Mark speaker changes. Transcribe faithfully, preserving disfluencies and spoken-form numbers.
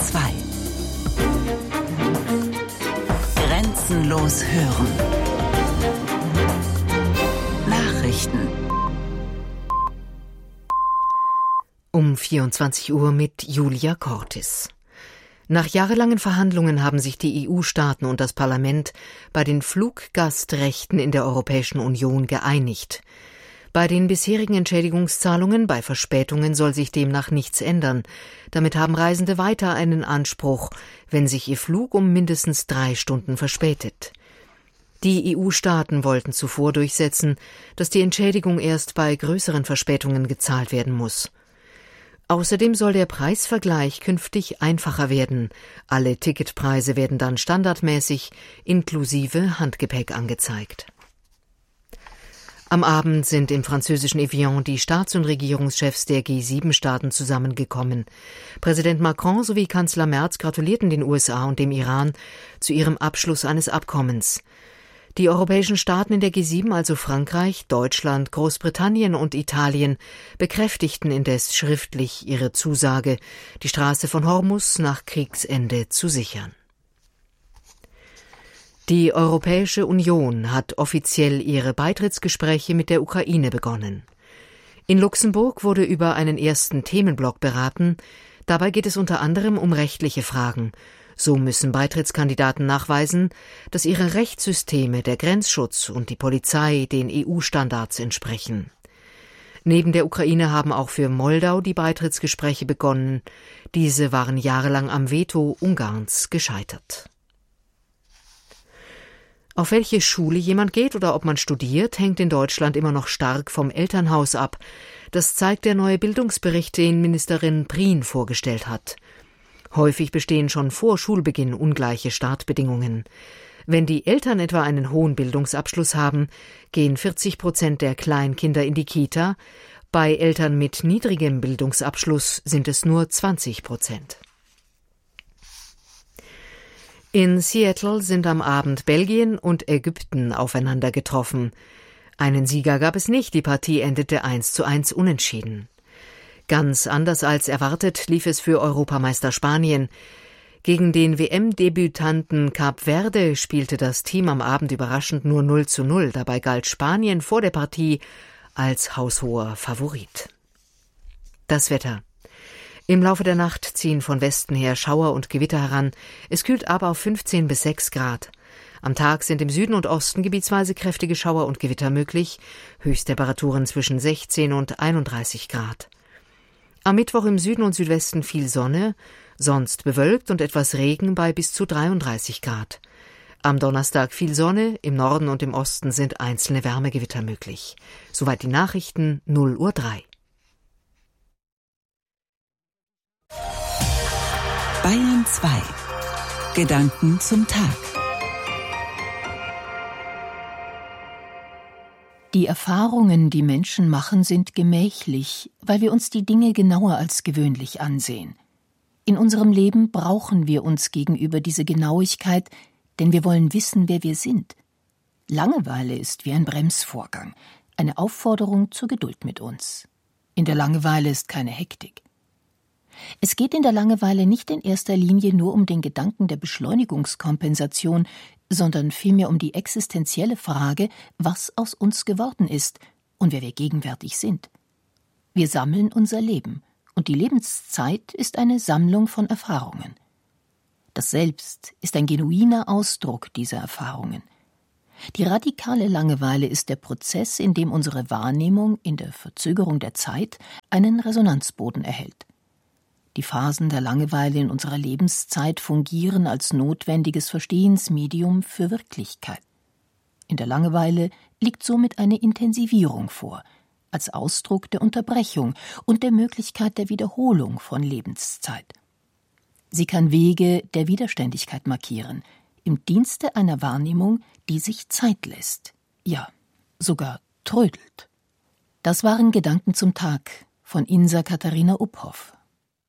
Speaker 1: zwei. Grenzenlos hören. Nachrichten.
Speaker 2: Um vierundzwanzig Uhr mit Julia Cortis. Nach jahrelangen Verhandlungen haben sich die E U-Staaten und das Parlament bei den Fluggastrechten in der Europäischen Union geeinigt. Bei den bisherigen Entschädigungszahlungen bei Verspätungen soll sich demnach nichts ändern. Damit haben Reisende weiter einen Anspruch, wenn sich ihr Flug um mindestens drei Stunden verspätet. Die E U-Staaten wollten zuvor durchsetzen, dass die Entschädigung erst bei größeren Verspätungen gezahlt werden muss. Außerdem soll der Preisvergleich künftig einfacher werden. Alle Ticketpreise werden dann standardmäßig inklusive Handgepäck angezeigt. Am Abend sind im französischen Evian die Staats- und Regierungschefs der G sieben Staaten zusammengekommen. Präsident Macron sowie Kanzler Merz gratulierten den U S A und dem Iran zu ihrem Abschluss eines Abkommens. Die europäischen Staaten in der G sieben, also Frankreich, Deutschland, Großbritannien und Italien, bekräftigten indes schriftlich ihre Zusage, die Straße von Hormuz nach Kriegsende zu sichern. Die Europäische Union hat offiziell ihre Beitrittsgespräche mit der Ukraine begonnen. In Luxemburg wurde über einen ersten Themenblock beraten. Dabei geht es unter anderem um rechtliche Fragen. So müssen Beitrittskandidaten nachweisen, dass ihre Rechtssysteme, der Grenzschutz und die Polizei den E U-Standards entsprechen. Neben der Ukraine haben auch für Moldau die Beitrittsgespräche begonnen. Diese waren jahrelang am Veto Ungarns gescheitert. Auf welche Schule jemand geht oder ob man studiert, hängt in Deutschland immer noch stark vom Elternhaus ab. Das zeigt der neue Bildungsbericht, den Ministerin Prien vorgestellt hat. Häufig bestehen schon vor Schulbeginn ungleiche Startbedingungen. Wenn die Eltern etwa einen hohen Bildungsabschluss haben, gehen vierzig Prozent der Kleinkinder in die Kita. Bei Eltern mit niedrigem Bildungsabschluss sind es nur zwanzig Prozent. In Seattle sind am Abend Belgien und Ägypten aufeinander getroffen. Einen Sieger gab es nicht, die Partie endete eins zu eins unentschieden. Ganz anders als erwartet lief es für Europameister Spanien. Gegen den W M-Debütanten Kap Verde spielte das Team am Abend überraschend nur null zu null. Dabei galt Spanien vor der Partie als haushoher Favorit. Das Wetter. Im Laufe der Nacht ziehen von Westen her Schauer und Gewitter heran. Es kühlt aber auf fünfzehn bis sechs Grad. Am Tag sind im Süden und Osten gebietsweise kräftige Schauer und Gewitter möglich. Höchsttemperaturen zwischen sechzehn und einunddreißig Grad. Am Mittwoch im Süden und Südwesten viel Sonne, sonst bewölkt und etwas Regen bei bis zu dreiunddreißig Grad. Am Donnerstag viel Sonne, im Norden und im Osten sind einzelne Wärmegewitter möglich. Soweit die Nachrichten, null Uhr drei.
Speaker 1: Bayern zwei. Gedanken zum Tag.
Speaker 3: Die Erfahrungen, die Menschen machen, sind gemächlich, weil wir uns die Dinge genauer als gewöhnlich ansehen. In unserem Leben brauchen wir uns gegenüber diese Genauigkeit, denn wir wollen wissen, wer wir sind. Langeweile ist wie ein Bremsvorgang, eine Aufforderung zur Geduld mit uns. In der Langeweile ist keine Hektik. Es geht in der Langeweile nicht in erster Linie nur um den Gedanken der Beschleunigungskompensation, sondern vielmehr um die existenzielle Frage, was aus uns geworden ist und wer wir gegenwärtig sind. Wir sammeln unser Leben, und die Lebenszeit ist eine Sammlung von Erfahrungen. Das Selbst ist ein genuiner Ausdruck dieser Erfahrungen. Die radikale Langeweile ist der Prozess, in dem unsere Wahrnehmung in der Verzögerung der Zeit einen Resonanzboden erhält. Die Phasen der Langeweile in unserer Lebenszeit fungieren als notwendiges Verstehensmedium für Wirklichkeit. In der Langeweile liegt somit eine Intensivierung vor, als Ausdruck der Unterbrechung und der Möglichkeit der Wiederholung von Lebenszeit. Sie kann Wege der Widerständigkeit markieren, im Dienste einer Wahrnehmung, die sich Zeit lässt, ja, sogar trödelt. Das waren Gedanken zum Tag von Insa Katharina Uphoff.